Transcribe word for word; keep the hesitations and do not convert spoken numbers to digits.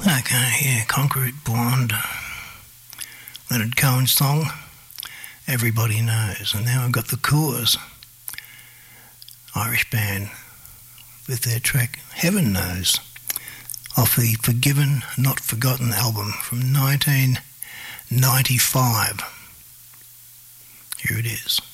Okay, yeah, Concrete Blonde. Leonard Cohen's song, Everybody Knows. And now I've got the Coors, Irish band, with their track Heaven Knows, off the Forgiven Not Forgotten album from nineteen ninety-five. Here it is.